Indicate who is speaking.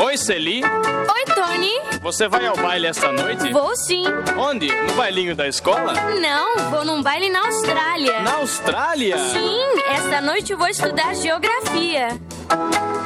Speaker 1: Oi, Celi.
Speaker 2: Oi, Tony.
Speaker 1: Você vai ao baile esta noite?
Speaker 2: Vou sim.
Speaker 1: Onde? No bailinho da escola?
Speaker 2: Não, vou num baile na Austrália.
Speaker 1: Na Austrália?
Speaker 2: Sim, esta noite eu vou estudar geografia.